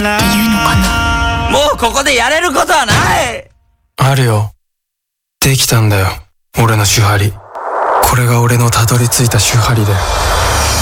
っていうのかな。 もうここでやれることはない。 あるよ。できたんだよ、俺の手張り。これが俺のたどり着いた手張りだよ。